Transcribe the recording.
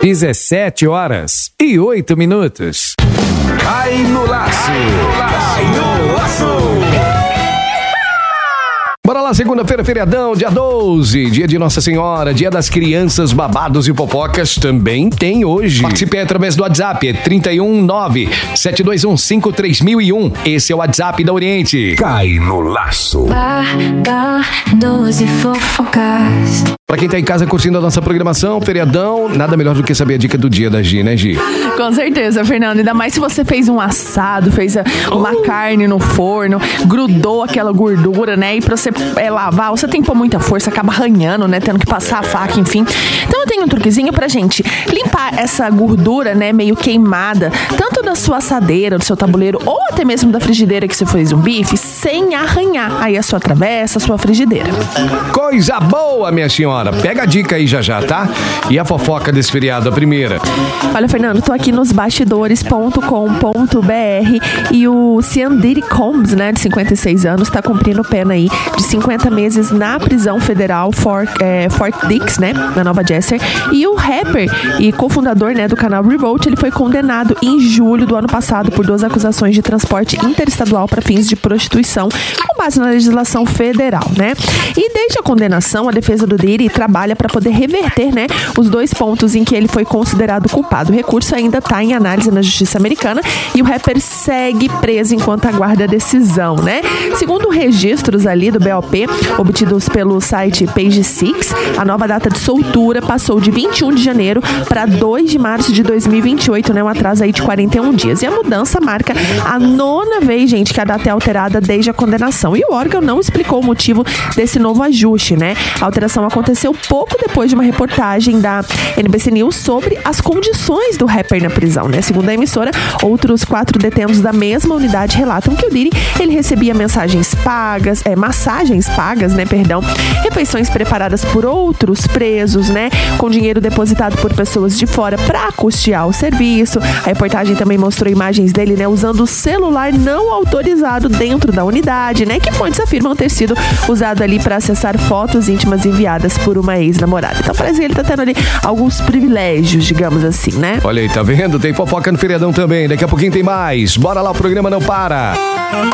17h08. Cai no laço! Cai no laço! Bora lá, segunda-feira, feriadão, dia 12, dia de Nossa Senhora, dia das crianças, babados e fofocas, também tem hoje. Participe através do WhatsApp, é 319-721-53001. Esse é o WhatsApp da Oriente. Cai no laço. Babados e fofocas. Pra quem tá em casa curtindo a nossa programação, feriadão, nada melhor do que saber a dica do dia da Gi, né, Gi? Com certeza, Fernando. Ainda mais se você fez um assado, fez uma carne no forno, grudou aquela gordura, né? E pra você lavar, você tem que pôr muita força, acaba arranhando, né? Tendo que passar a faca, enfim. Então eu tenho um truquezinho pra gente limpar essa gordura, né? Meio queimada, tanto da sua assadeira, do seu tabuleiro, ou até mesmo da frigideira que você fez um bife, sem arranhar aí a sua travessa, a sua frigideira. Coisa boa, minha senhora. Pega a dica aí já, tá? E a fofoca desse feriado, a primeira. Olha, Fernando, tô aqui nos bastidores.com.br e o Sean Diddy Combs, né, de 56 anos, tá cumprindo pena aí de 50 meses na prisão federal Fort Dix, né, na Nova Jersey. E o rapper e cofundador, né, do canal Revolt, ele foi condenado em julho do ano passado por 2 acusações de transporte interestadual para fins de prostituição, com base na legislação federal, né? E desde a condenação, a defesa do Diddy trabalha para poder reverter, né, os 2 pontos em que ele foi considerado culpado. O recurso ainda está em análise na justiça americana e o rapper segue preso enquanto aguarda a decisão, né? Segundo registros ali do BOP, obtidos pelo site Page Six, a nova data de soltura passou de 21 de janeiro para 2 de março de 2028, né? Um atraso aí de 41 dias. E a mudança marca a 9ª vez, gente, que a data é alterada desde a condenação. E o órgão não explicou o motivo desse novo ajuste, né? A alteração aconteceu pouco depois de uma reportagem da NBC News sobre as condições do rapper na prisão, né? Segundo a emissora, outros 4 detentos da mesma unidade relatam que o Diddy, ele recebia massagens pagas, né, refeições preparadas por outros presos, né, com dinheiro depositado por pessoas de fora para custear o serviço. A reportagem também mostrou imagens dele, né, usando o celular não autorizado dentro da unidade, né, que fontes afirmam ter sido usado ali para acessar fotos íntimas enviadas por uma ex-namorada. Então parece que ele tá tendo ali alguns privilégios, digamos assim, né? Olha aí, tá vendo? Tem fofoca no feriadão também. Daqui a pouquinho tem mais. Bora lá, o programa não para.